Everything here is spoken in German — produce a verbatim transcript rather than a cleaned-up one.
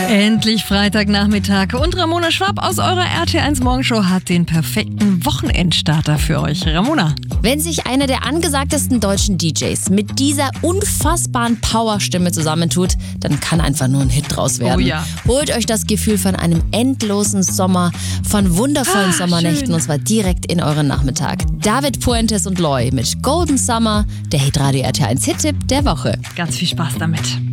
Endlich Freitagnachmittag und Ramona Schwab aus eurer R T eins Morgenshow hat den perfekten Wochenendstarter für euch. Ramona. Wenn sich einer der angesagtesten deutschen D Js mit dieser unfassbaren Powerstimme zusammentut, dann kann einfach nur ein Hit draus werden. Oh ja. Holt euch das Gefühl von einem endlosen Sommer, von wundervollen ah, Sommernächten schön. und zwar direkt in euren Nachmittag. David Puentes und Loy mit Golden Summer, der Hitradio R T eins Hit-Tipp der Woche. Ganz viel Spaß damit.